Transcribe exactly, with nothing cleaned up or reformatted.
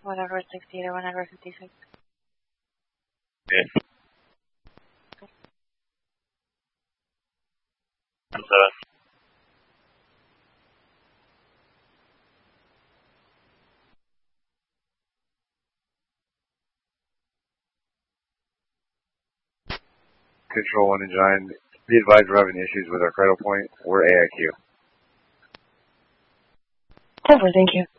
Whatever sixty-eight or whenever fifty-six. Okay. One seven. Control one engine. Be advised we're having issues with our cradle point. We're A I Q. Over, thank you.